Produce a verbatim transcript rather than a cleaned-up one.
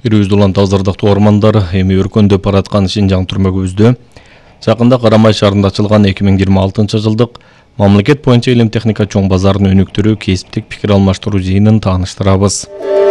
Ирүүздү улан тазырдыктуу ормандар эми өркөндөп бараткан Шинжаң түрмөгүбүздө жакында Карамай шаарында ачылган эки миң жыйырма алтынчы жылдык мамлекет боюнча илим техника чоң базарынын өнүктүрүү кесиптик пикир алмаштыруу жыйынын тааныштырабыз.